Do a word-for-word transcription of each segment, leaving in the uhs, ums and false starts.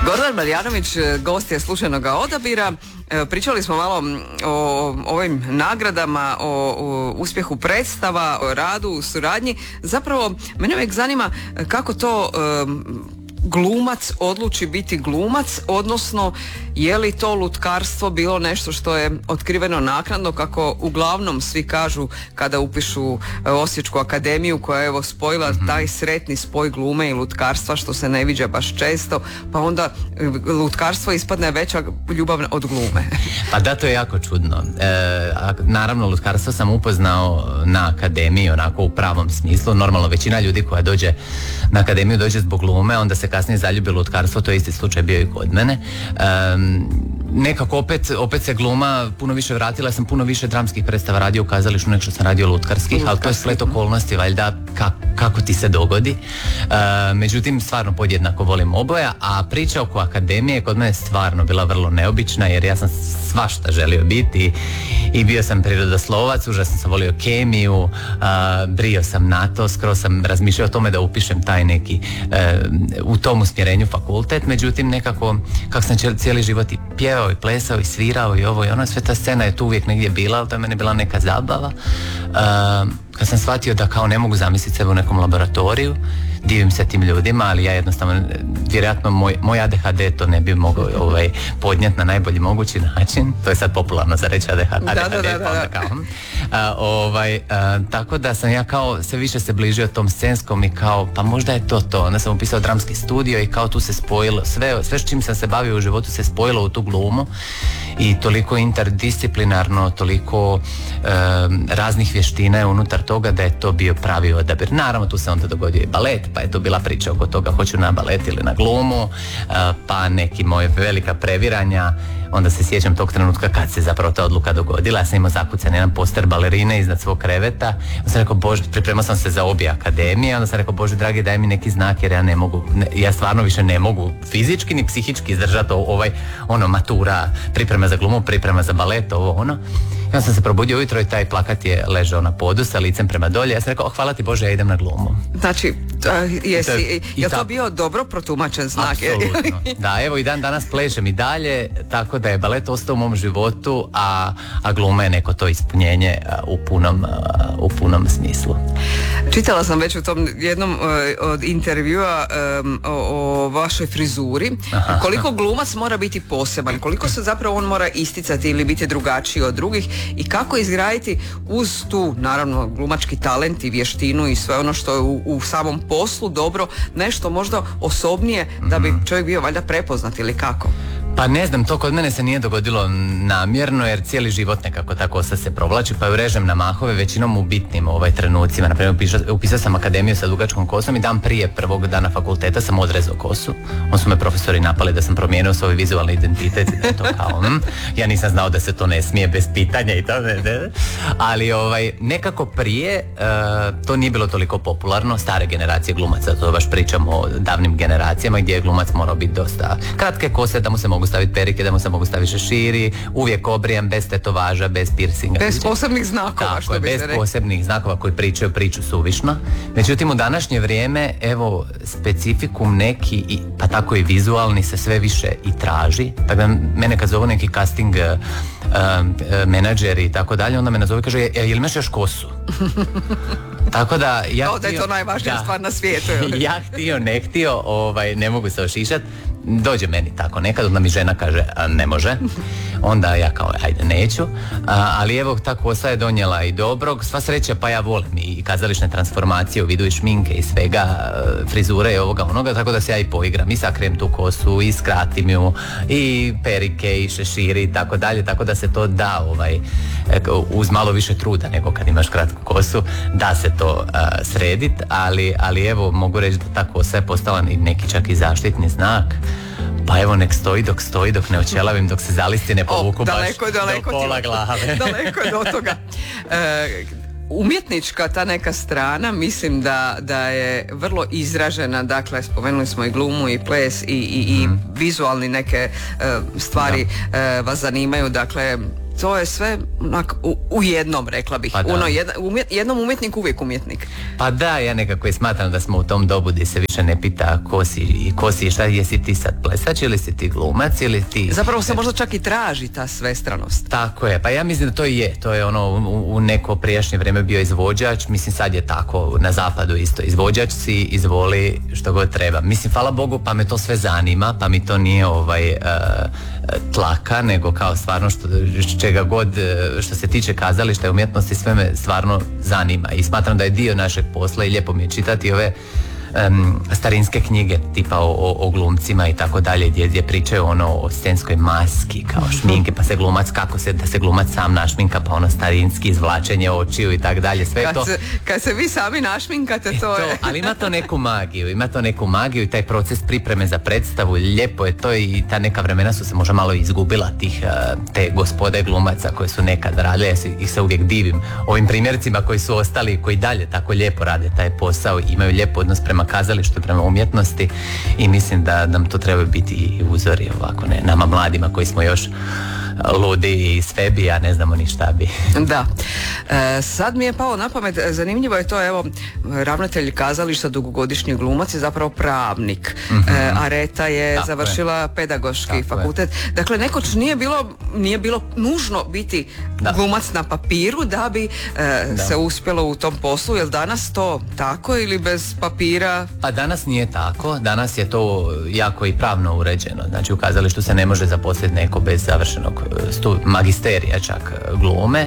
Gordan Marjanović, gost je slučajnoga odabira. Pričali smo malo o ovim nagradama, o, o uspjehu predstava, o radu, u suradnji. Zapravo, mene uvijek zanima kako to um, glumac odluči biti glumac, odnosno je li to lutkarstvo bilo nešto što je otkriveno naknadno, kako uglavnom svi kažu kada upišu Osječku akademiju, koja je evo spojila mm-hmm. taj sretni spoj glume i lutkarstva, što se ne viđa baš često, pa onda lutkarstvo ispadne veća ljubav od glume. Pa da, to je jako čudno. E, naravno, lutkarstvo sam upoznao na akademiji onako u pravom smislu. Normalno, većina ljudi koja dođe na akademiju dođe zbog glume, onda se kasnije zaljubi lutkarstvo, to je isti slučaj bio i kod mene. Um, nekako opet, opet se gluma puno više vratila, ja sam puno više dramskih predstava radio u kazalištu nego što sam radio lutkarskih, Lutkarski. Ali to je splet okolnosti, valjda ka, kako ti se dogodi. Uh, međutim, stvarno podjednako volim oboja, a priča oko akademije kod mene stvarno bila vrlo neobična, jer ja sam svašta želio biti i bio sam prirodoslovac, užasno sam volio kemiju, uh, brio sam na to, skoro sam razmišljao o tome da upišem taj neki uh, u tom usmjerenju fakultet, međutim nekako kako sam cijeli život i pjevao i plesao i svirao i ovo i ono, sve ta scena je tu uvijek negdje bila, ali to je meni bila neka zabava. Uh, kad sam shvatio da kao ne mogu zamisliti sebe u nekom laboratoriju, divim se tim ljudima, ali ja jednostavno, vjerojatno moj, moj A D H D to ne bi mogao ovaj, podnijeti na najbolji mogući način. To je sad popularno za reći A D H D, da, da, da, da. Pa onda kao. A, ovaj, a, tako da sam ja kao sve više se bližio tom scenskom i kao, pa možda je to to. Onda sam upisao dramski studio i kao tu se spojilo, sve, sve s čim sam se bavio u životu se spojilo u tu glumu i toliko interdisciplinarno, toliko um, raznih vještina je unutar toga da je to bio pravi odabir. Naravno, tu se onda dogodio i balet, pa je to bila priča oko toga hoću na balet ili na glumu, pa neki moje velika previranja. Onda se sjećam tog trenutka kad se zapravo ta odluka dogodila. Ja sam imao zakucan jedan poster balerine iznad svog kreveta. Onda sam rekao, Bože, pripremao sam se za obje akademije. Onda sam rekao, Bože dragi, daj mi neki znak jer ja ne mogu, ne, ja stvarno više ne mogu fizički ni psihički izdržati ovaj, ono, matura, priprema za glumu, priprema za balet, ovo ono. I onda sam se probudio ujutro i taj plakat je ležao na podu sa licem prema dolje. Ja sam rekao, oh, hvala ti Bože, ja idem na glumu. Znači, jesi, je li to bio dobro protumačen znak? Apsolutno. Da, evo i dan danas plešem i dalje, tako da je balet ostao u mom životu, a, a gluma je neko to ispunjenje u punom, u punom smislu. Čitala sam već u tom jednom od intervjua um, o, o vašoj frizuri. Aha. Koliko glumac mora biti poseban, koliko se zapravo on mora isticati ili biti drugačiji od drugih i kako izgraditi uz tu, naravno, glumački talent i vještinu i sve ono što je u, u samom poslu dobro, nešto možda osobnije da bi čovjek bio valjda prepoznat ili kako? Pa ne znam, to kod mene se nije dogodilo namjerno jer cijeli život nekako tako sad se provlači, pa ju režem na mahove većinom u bitnim ovaj, trenucima. Naprimjer, upisao, upisao sam akademiju sa dugačkom kosom i dan prije prvog dana fakulteta sam odrezao kosu. On su me profesori napali da sam promijenio svoj vizualni identitet i da to kao, mm, ja nisam znao da se to ne smije bez pitanja i to, ne, ne. Ali ovaj, nekako prije uh, to nije bilo toliko popularno, stare generacije glumaca, to baš pričamo o davnim generacijama gdje je glumac morao biti dosta kratke kose, da mu se mogu staviti perike, da mu se mogu staviti šeširi, uvijek obrijan, bez tetovaža, bez piercinga. Bez posebnih znakova, tako što je, bi se bez rekli. posebnih znakova koji pričaju priču suvišno. Međutim, u današnje vrijeme, evo, specifikum neki, i, pa tako i vizualni, se sve više i traži. Tako da mene kad zovu neki casting uh, uh, menadžeri i tako dalje, onda me nazove i kaže, je, je li imaš još kosu? Tako da ja no, da je to najvažnija da, stvar na svijetu. Ja htio, ne htio, ovaj, ne mogu se ošišati. Dođe meni tako nekad, onda mi žena kaže a, ne može, onda ja kao ajde neću, a, ali evo ta kosa je donijela i dobrog, sva sreća, pa ja volim i kazališne transformacije u vidu i šminke i svega, frizure i ovoga onoga, tako da se ja i poigram i sakrijem tu kosu i skratim ju i perike i šeširi i tako dalje, tako da se to da ovaj, uz malo više truda nego kad imaš kratku kosu, da se to a, sredit, ali, ali evo mogu reći da ta kosa je postala neki čak i zaštitni znak. Pa evo nek stoji dok stoji, dok ne očelavim, dok se zalisti ne povuku o, daleko, baš daleko do pola glave. Daleko je do toga. E, umjetnička ta neka strana, mislim da, da je vrlo izražena, dakle spomenuli smo i glumu i ples i, i, i mm. vizualni neke e, stvari e, vas zanimaju, dakle to je sve onak, u, u jednom, rekla bih. Pa da. Uno, jedna, umjet, jednom umjetnik uvijek umjetnik. Pa da, ja nekako i smatram da smo u tom dobu gdje se više ne pita ko si i ko si, šta jesi ti sad plesač ili si ti glumac ili ti... Zapravo se možda čak i traži ta svestranost. Tako je, pa ja mislim da to i je, to je ono u, u neko prijašnje vrijeme bio izvođač, mislim sad je tako, na zapadu isto, izvođač si, izvoli što god treba. Mislim, hvala Bogu, pa me to sve zanima, pa mi to nije ovaj uh, tlaka, nego kao stvarno što, čega god što se tiče kazališta i umjetnosti, sve me stvarno zanima i smatram da je dio našeg posla i lijepo mi je čitati ove Um, starinske knjige tipa o, o, o glumcima i tako dalje gdje, gdje pričaju ono o scenskoj maski kao šminke pa se glumac kako se da se glumac sam našminka pa ono starinski izvlačenje očiju i tako dalje sve kad to se, kad se vi sami našminkate to, to je ali ima to neku magiju ima to neku magiju i taj proces pripreme za predstavu lijepo je to i ta neka vremena su se možda malo izgubila tih te gospode glumaca koje su nekad radile, ja se, ih se uvijek divim ovim primjercima koji su ostali i koji dalje tako lijepo rade taj posao i imaju lijep odnos prema kazalištu, prema umjetnosti i mislim da nam to treba biti i uzori ovako, ne, nama mladima koji smo još ludi i svebi, a ne znamo ni šta bi. Da. E, sad mi je palo na pamet, zanimljivo je to, evo, ravnatelj kazališta, dugogodišnji glumac je zapravo pravnik. Mm-hmm. E, Areta je Tako završila je. pedagoški Tako fakultet. Je. Dakle, nekoć nije bilo, nije bilo nužno biti da. glumac na papiru da bi e, da. se uspjelo u tom poslu. Je li danas to tako ili bez papira? Pa danas nije tako. Danas je to jako i pravno uređeno. Znači, u kazalištu se ne može zaposliti neko bez završenog magisterija čak glume.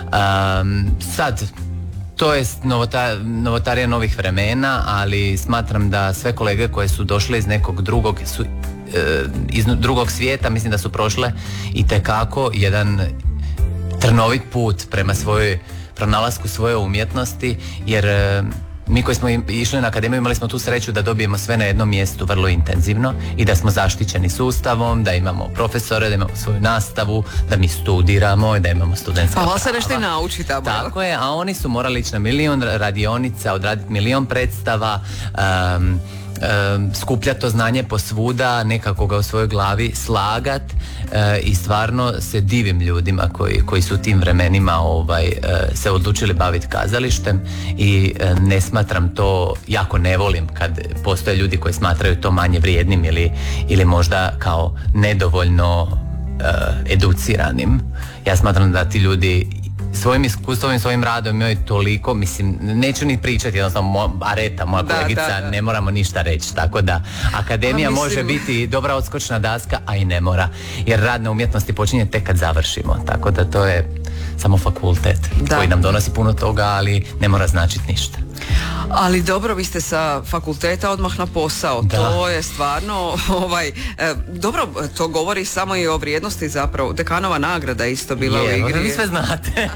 Um, sad to je novota, novotarija novih vremena, ali smatram da sve kolege koje su došle iz nekog drugog su, e, iz drugog svijeta, mislim da su prošle itekako jedan trnovit put prema svojoj pronalasku svoje umjetnosti, jer e, mi koji smo išli na akademiju imali smo tu sreću da dobijemo sve na jednom mjestu vrlo intenzivno i da smo zaštićeni sustavom, da imamo profesore, da imamo svoju nastavu, da mi studiramo i da imamo studentska prava. Pa se nešto i nauči tamo. Tako je, a oni su morali ići na milion radionica, odraditi milion predstava, um, um, skupljati to znanje posvuda, nekako ga u svojoj glavi slagat uh, i stvarno se divim ljudima koji, koji su u tim vremenima ovaj, uh, se odlučili baviti kazalištem i uh, ne smatram to, jako ne volim kad postoje ljudi koji smatraju to manje vrijednim ili, ili možda kao nedovoljno uh, educiranim. Ja smatram da ti ljudi svojim iskustvom i svojim radom imaju toliko, mislim, neću ni pričati, jednostavno mo, Areta, moja da, kolegica, da, da. ne moramo ništa reći, tako da akademija mislim... može biti dobra odskočna daska, a i ne mora, jer rad na umjetnosti počinje tek kad završimo, tako da to je samo fakultet da. koji nam donosi puno toga, ali ne mora značiti ništa. Ali dobro, vi ste sa fakulteta odmah na posao, da. To je stvarno ovaj, e, dobro, to govori samo i o vrijednosti zapravo, dekanova nagrada isto bila je, u igri. Vi sve znate.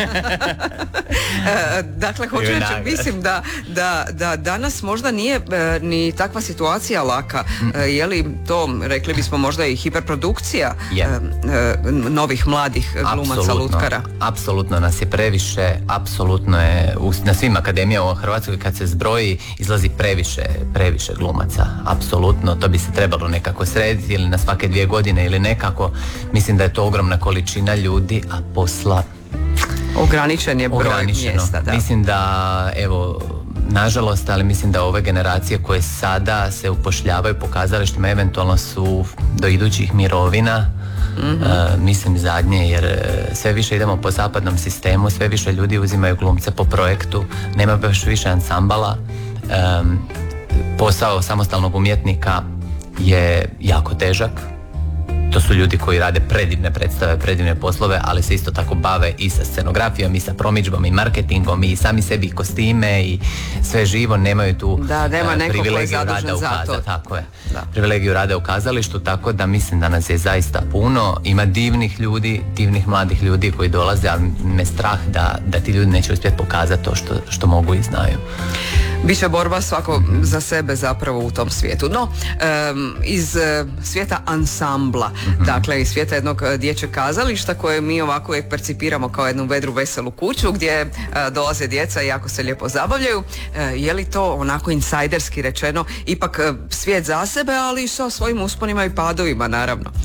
e, dakle, hoću reći, mislim da, da, da danas možda nije e, ni takva situacija laka, mm. e, je li to, rekli bismo možda i hiperprodukcija e, e, novih mladih glumaca, apsolutno, lutkara. Apsolutno nas je previše, apsolutno je u, na svim akademijama u Hrvatskoj kad se zbroji izlazi previše, previše glumaca, apsolutno, to bi se trebalo nekako srediti ili na svake dvije godine ili nekako, mislim da je to ogromna količina ljudi, a posla ograničen je broj ograničeno. mjesta, da. Mislim da, evo, nažalost, ali mislim da ove generacije koje sada se upošljavaju po kazalištima eventualno su do idućih mirovina, mm-hmm. uh, mislim zadnje, jer sve više idemo po zapadnom sistemu, sve više ljudi uzimaju glumce po projektu, nema baš više ansambala, um, posao samostalnog umjetnika je jako težak. To su ljudi koji rade predivne predstave, predivne poslove, ali se isto tako bave i sa scenografijom, i sa promidžbom, i marketingom, i sami sebi kostime, i sve živo, nemaju tu da, nema uh, privilegiju rada u kazalištu. Tako je. Da. Privilegiju rada u kazalištu, tako da mislim da nas je zaista puno. Ima divnih ljudi, divnih mladih ljudi koji dolaze, ali me strah da, da ti ljudi neće uspjeti pokazati to što, što mogu i znaju. Biće borba svako mm-hmm. za sebe zapravo u tom svijetu. No, um, iz uh, svijeta ansambla, mm-hmm. dakle iz svijeta jednog dječjeg kazališta koje mi ovako uvijek percipiramo kao jednu vedru veselu kuću gdje uh, dolaze djeca i jako se lijepo zabavljaju. Uh, je li to onako insajderski rečeno ipak uh, svijet za sebe, ali sa svojim usponima i padovima naravno?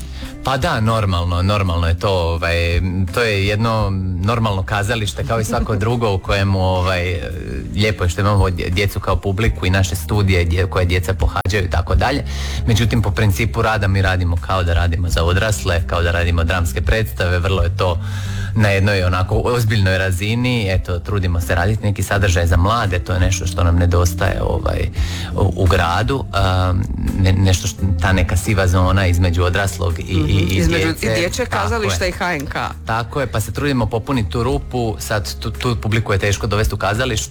Pa da, normalno, normalno je to, ovaj, to je jedno normalno kazalište kao i svako drugo u kojemu ovaj, lijepo je što imamo djecu kao publiku i naše studije koje djeca pohađaju i tako dalje. Međutim, po principu rada mi radimo kao da radimo za odrasle, kao da radimo dramske predstave, vrlo je to na jednoj onako ozbiljnoj razini, eto, trudimo se raditi neki sadržaj za mlade, to je nešto što nam nedostaje ovaj, u, u gradu, um, ne, nešto što, ta neka siva zona između odraslog i, mm-hmm. i, i između djece. i dječje kazališta i H N K. Tako je, pa se trudimo popuniti tu rupu, sad tu, tu publiku je teško dovesti u kazalište,